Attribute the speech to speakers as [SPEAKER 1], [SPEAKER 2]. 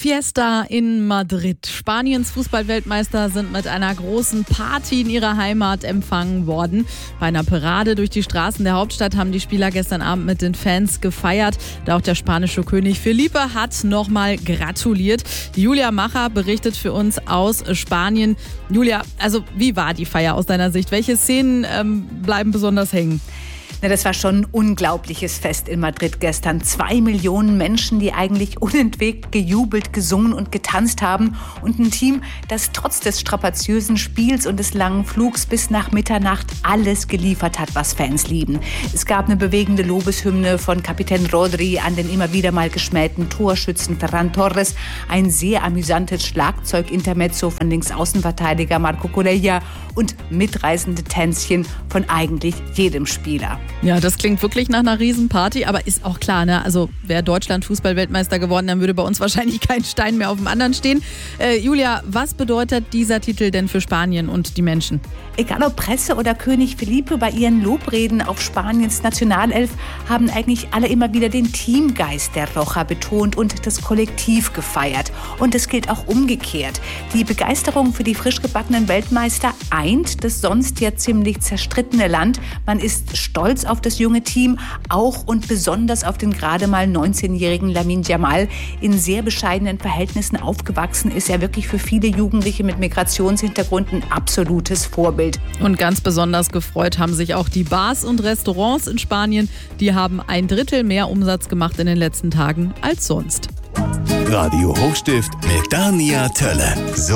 [SPEAKER 1] Fiesta in Madrid. Spaniens Fußballweltmeister sind mit einer großen Party in ihrer Heimat empfangen worden. Bei einer Parade durch die Straßen der Hauptstadt haben die Spieler gestern Abend mit den Fans gefeiert. Da auch der spanische König Felipe hat nochmal gratuliert. Julia Macher berichtet für uns aus Spanien. Julia, also wie war die Feier aus deiner Sicht? Welche Szenen bleiben besonders hängen?
[SPEAKER 2] Das war schon ein unglaubliches Fest in Madrid gestern. 2 Millionen Menschen, die eigentlich unentwegt gejubelt, gesungen und getanzt haben. Und ein Team, das trotz des strapaziösen Spiels und des langen Flugs bis nach Mitternacht alles geliefert hat, was Fans lieben. Es gab eine bewegende Lobeshymne von Kapitän Rodri an den immer wieder mal geschmähten Torschützen Ferran Torres. Ein sehr amüsantes Schlagzeug-Intermezzo von Linksaußenverteidiger Marco Corella und mitreißende Tänzchen von eigentlich jedem Spieler.
[SPEAKER 1] Ja, das klingt wirklich nach einer Riesenparty, aber ist auch klar, ne? Also wäre Deutschland Fußball-Weltmeister geworden, dann würde bei uns wahrscheinlich kein Stein mehr auf dem anderen stehen. Julia, was bedeutet dieser Titel denn für Spanien und die Menschen?
[SPEAKER 2] Egal ob Presse oder König Felipe, bei ihren Lobreden auf Spaniens Nationalelf haben eigentlich alle immer wieder den Teamgeist der Roja betont und das Kollektiv gefeiert. Und es gilt auch umgekehrt. Die Begeisterung für die frisch gebackenen Weltmeister eint das sonst ja ziemlich zerstrittene Land. Man ist stolz auf das junge Team, auch und besonders auf den gerade mal 19-jährigen Lamine Yamal. In sehr bescheidenen Verhältnissen aufgewachsen, ist er wirklich für viele Jugendliche mit Migrationshintergrund ein absolutes Vorbild.
[SPEAKER 1] Und ganz besonders gefreut haben sich auch die Bars und Restaurants in Spanien. Die haben 1/3 mehr Umsatz gemacht in den letzten Tagen als sonst.
[SPEAKER 3] Radio Hochstift mit Dania Tölle.